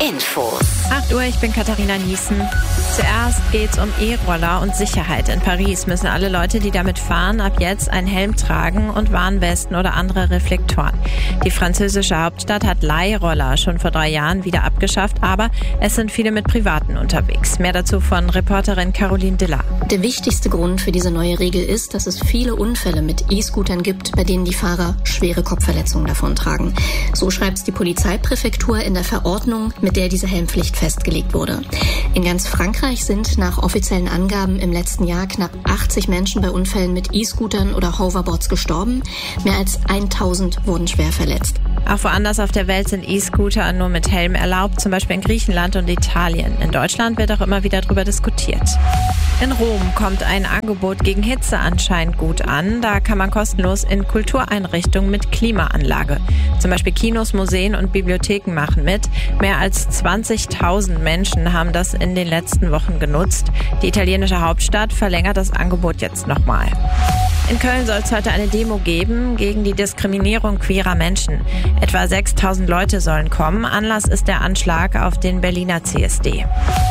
Infos. 8 Uhr, ich bin Katharina Niesen. Zuerst geht's um E-Roller und Sicherheit. In Paris müssen alle Leute, die damit fahren, ab jetzt einen Helm tragen und Warnwesten oder andere Reflektoren. Die französische Hauptstadt hat Leihroller schon vor 3 Jahren wieder abgeschafft, aber es sind viele mit Privaten unterwegs. Mehr dazu von Reporterin Caroline Diller. Der wichtigste Grund für diese neue Regel ist, dass es viele Unfälle mit E-Scootern gibt, bei denen die Fahrer schwere Kopfverletzungen davontragen. So schreibt die Polizeipräfektur in der Verordnung, mit der diese Helmpflicht festgelegt wurde. In ganz Frankreich sind nach offiziellen Angaben im letzten Jahr knapp 80 Menschen bei Unfällen mit E-Scootern oder Hoverboards gestorben. Mehr als 1000 wurden schwer verletzt. Auch woanders auf der Welt sind E-Scooter nur mit Helm erlaubt, zum Beispiel in Griechenland und Italien. In Deutschland wird auch immer wieder darüber diskutiert. In Rom kommt ein Angebot gegen Hitze anscheinend gut an. Da kann man kostenlos in Kultureinrichtungen mit Klimaanlage. Zum Beispiel Kinos, Museen und Bibliotheken machen mit. Mehr als 20.000 Menschen haben das in den letzten Wochen genutzt. Die italienische Hauptstadt verlängert das Angebot jetzt nochmal. In Köln soll es heute eine Demo geben gegen die Diskriminierung queerer Menschen. Etwa 6.000 Leute sollen kommen. Anlass ist der Anschlag auf den Berliner CSD.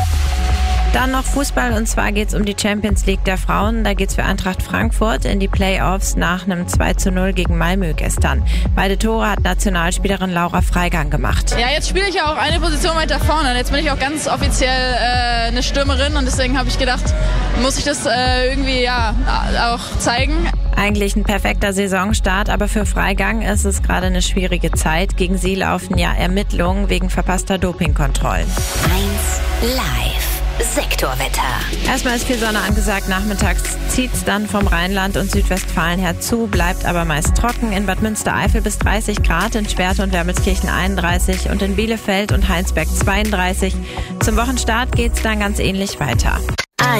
Dann noch Fußball, und zwar geht's um die Champions League der Frauen. Da geht's für Eintracht Frankfurt in die Playoffs nach einem 2:0 gegen Malmö gestern. Beide Tore hat Nationalspielerin Laura Freigang gemacht. Ja, jetzt spiele ich ja auch eine Position weiter vorne. Jetzt bin ich auch ganz offiziell eine Stürmerin, und deswegen habe ich gedacht, muss ich das irgendwie auch zeigen. Eigentlich ein perfekter Saisonstart, aber für Freigang ist es gerade eine schwierige Zeit. Gegen sie laufen ja Ermittlungen wegen verpasster Dopingkontrollen. 1 Live. Sektorwetter. Erstmal ist viel Sonne angesagt, nachmittags zieht's dann vom Rheinland und Südwestfalen her zu, bleibt aber meist trocken. In Bad Münstereifel bis 30 Grad, in Schwerte und Wermelskirchen 31 und in Bielefeld und Heinsberg 32. Zum Wochenstart geht's dann ganz ähnlich weiter.